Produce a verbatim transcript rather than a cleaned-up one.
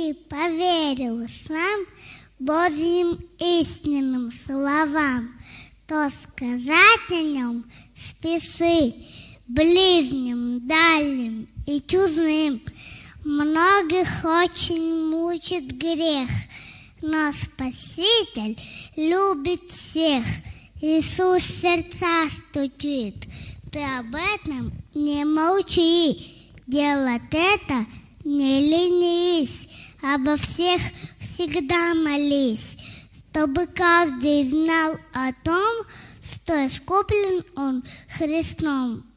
и поверил сам Божьим истинным словам, то сказать о нем спесы ближним, дальним и чужим. Многих очень мучит грех, но Спаситель любит всех. Иисус в сердца стучит, ты об этом не молчи. Делать это не ленись, обо всех всегда молись, чтобы каждый знал о том, что искуплен он Христом.